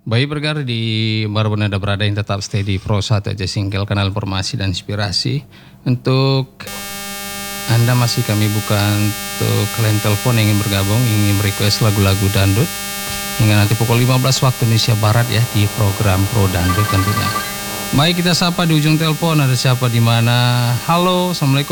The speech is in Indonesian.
Baik bergar di Barbon ada berada yang tetap stay di Pro 1 aja Singkel, kanal informasi dan inspirasi. Untuk Anda masih kami buka untuk kalian telepon yang ingin bergabung, ingin request lagu-lagu dangdut hingga nanti pukul 15 waktu Indonesia Barat ya di program Pro Dangdut tentunya. Baik, kita sapa di ujung telepon, ada siapa di mana? Halo, Assalamualaikum.